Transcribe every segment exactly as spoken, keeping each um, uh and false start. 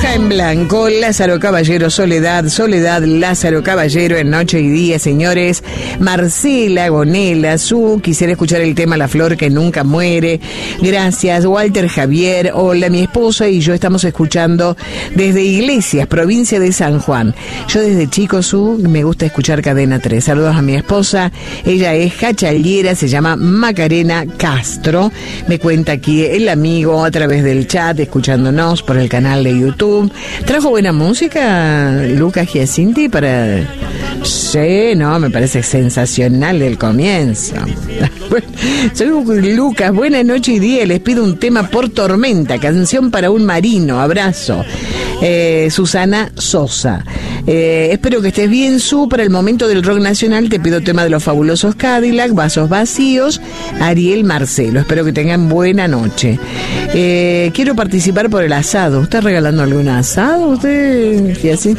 Está en blanco, Lázaro Caballero, Soledad, Soledad, Lázaro Caballero en Noche y Día, señores. Marcela Gonela, Su, quisiera escuchar el tema La Flor que Nunca Muere. Gracias, Walter Javier. Hola, mi esposa y yo estamos escuchando desde Iglesias, provincia de San Juan. Yo desde chico, Su, me gusta escuchar Cadena tres. Saludos a mi esposa, ella es jachallera, se llama Macarena Castro. Me cuenta aquí el amigo a través del chat, escuchándonos por el canal de YouTube. ¿Trajo buena música Lucas Giacinti para...? Sí, no, me parece sensacional el comienzo. Soy Lucas, buena noche y día, les pido un tema por Tormenta, canción para un marino, abrazo. Eh, Susana Sosa. Eh, espero que estés bien, Su. Para el momento del rock nacional te pido tema de los fabulosos Cadillac, Vasos Vacíos, Ariel Marcelo. Espero que tengan buena noche. Eh, quiero participar por el asado. ¿Está regalando algún asado usted? ¿Qué así?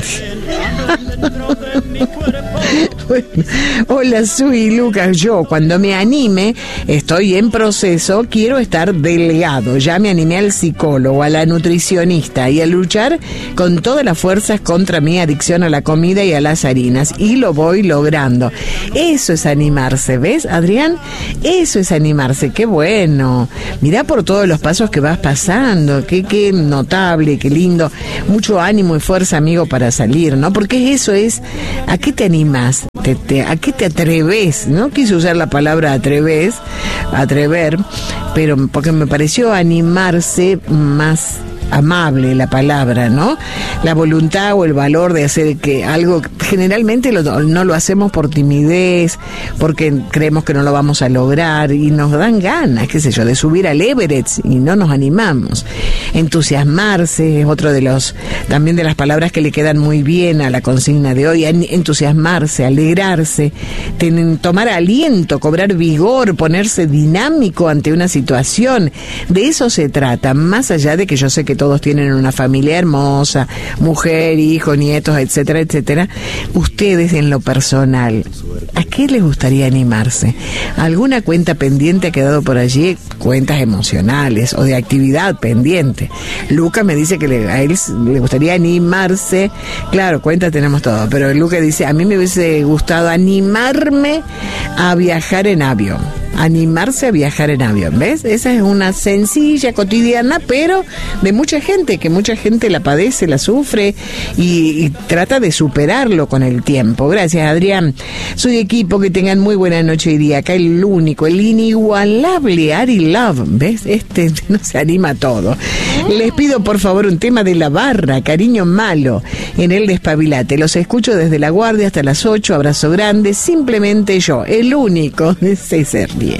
Bueno, hola, Su y Lucas. Yo, cuando me anime, estoy en proceso, quiero estar delgado. Ya me animé al psicólogo, a la nutricionista y a luchar con todas las fuerzas contra mi adicción a la comida y a las harinas. Y lo voy logrando. Eso es animarse, ¿ves, Adrián? Eso es animarse. Qué bueno. Mirá por todos los pasos que vas pasando. Qué, qué notable, qué lindo. Mucho ánimo y fuerza, amigo, para salir, ¿no? Porque eso es, ¿a qué te animas? Te, te, ¿A qué te atreves? No quise usar la palabra atreves, atrever, pero porque me pareció animarse más amable la palabra, ¿no? La voluntad o el valor de hacer que algo, generalmente lo, no lo hacemos por timidez, porque creemos que no lo vamos a lograr y nos dan ganas, qué sé yo, de subir al Everest y no nos animamos. Entusiasmarse es otro de los, también de las palabras que le quedan muy bien a la consigna de hoy. Entusiasmarse, alegrarse, ten, tomar aliento, cobrar vigor, ponerse dinámico ante una situación. De eso se trata, más allá de que yo sé que todos tienen una familia hermosa, mujer, hijo, nietos, etcétera, etcétera. Ustedes en lo personal, ¿a qué les gustaría animarse? ¿Alguna cuenta pendiente ha quedado por allí? Cuentas emocionales o de actividad pendiente. Luca me dice que le, a él le gustaría animarse. Claro, cuentas tenemos todo, pero Luca dice, a mí me hubiese gustado animarme a viajar en avión. Animarse a viajar en avión, ¿ves? Esa es una sencilla, cotidiana, pero de mucha gente, que mucha gente la padece, la sufre y, y trata de superarlo con el tiempo. Gracias, Adrián. Soy equipo, que tengan muy buena noche y día. Acá el único, el inigualable Ari Love, ¿ves? Este no se anima a todo. Les pido por favor un tema de La Barra, Cariño Malo, en el Despabilate. Los escucho desde La Guardia hasta las ocho. Abrazo grande, simplemente yo, el único de César. Bien.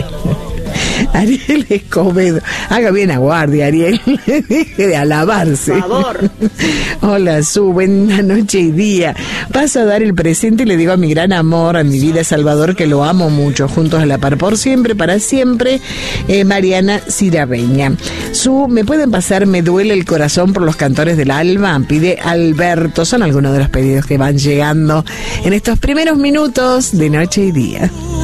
Ariel Escobedo, haga bien a guardia, Ariel, deje de alabarse. Por favor. Hola, Su, buena noche y día. Paso a dar el presente y le digo a mi gran amor, a mi vida Salvador, que lo amo mucho, juntos a la par por siempre, para siempre, eh, Mariana Cirabeña. Su, ¿me pueden pasar Me duele el corazón por los cantores del alba? Pide Alberto. Son algunos de los pedidos que van llegando en estos primeros minutos de Noche y Día.